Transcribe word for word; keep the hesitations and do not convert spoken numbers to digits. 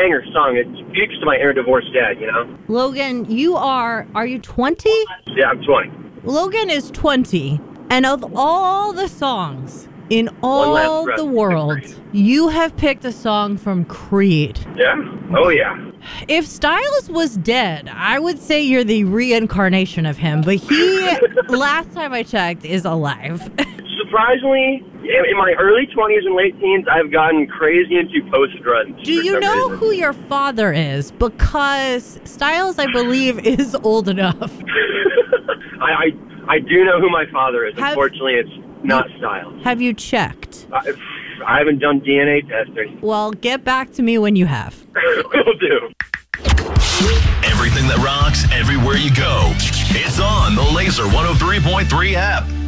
banger song. It speaks to my inner divorced dad, you know? Logan, you are, are you twenty? Yeah, I'm twenty. Logan is twenty. And of all the songs in all the world, you have picked a song from Creed. Yeah? Oh, yeah. If Styles was dead, I would say you're the reincarnation of him. But he, last time I checked, is alive. Surprisingly, in my early twenties and late teens, I've gotten crazy into post-grunge. Do you know reason. who your father is? Because Styles, I believe, is old enough. I, I I do know who my father is. Have, Unfortunately, it's not Styles. Have you checked? I, I haven't done D N A testing. Well, get back to me when you have. Will do. Everything that rocks, everywhere you go. It's on the Laser one oh three point three app.